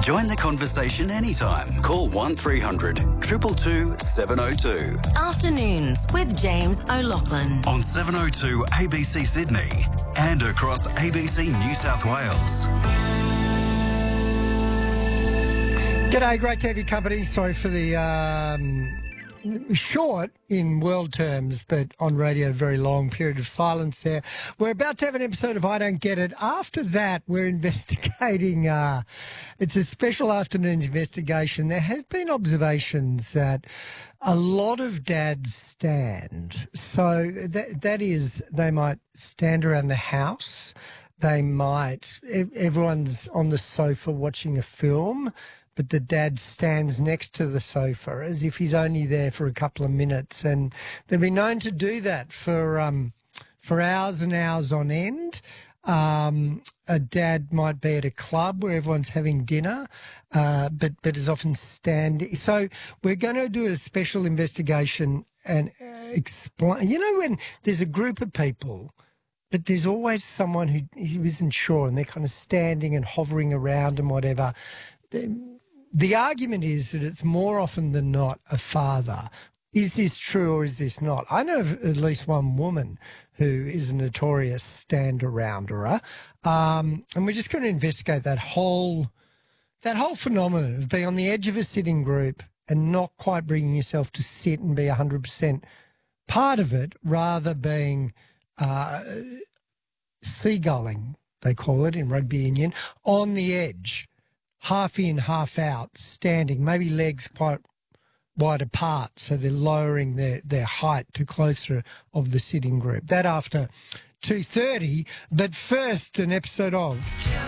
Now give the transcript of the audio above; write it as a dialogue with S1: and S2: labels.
S1: Join the conversation anytime. Call 1300 222 702.
S2: Afternoons with James O'Loughlin.
S1: On 702 ABC Sydney and across ABC New South Wales.
S3: G'day, great to have your company. Sorry for the short in world terms, but on radio, very long period of silence there. We're about to have an episode of I Don't Get It. After that, we're investigating, it's a special afternoon's investigation. There have been observations that a lot of dads stand. So that is, they might stand around the house. They might, everyone's on the sofa watching a film, but the dad stands next to the sofa as if he's only there for a couple of minutes. And they've been known to do that for hours and hours on end. A dad might be at a club where everyone's having dinner, but is often standing. So we're going to do a special investigation and explain. You know, when there's a group of people, but there's always someone who isn't sure and they're kind of standing and hovering around and whatever. The argument is that it's more often than not a father. Is this true or is this not? I know of at least one woman who is a notorious stand-arounder, and we're just going to investigate that whole phenomenon of being on the edge of a sitting group and not quite bringing yourself to sit and be 100% part of it, rather being seagulling, they call it in rugby union, on the edge. Half in, half out, standing, maybe legs quite wide apart, so they're lowering their height to closer of the sitting group. That after 2:30, but first an episode of...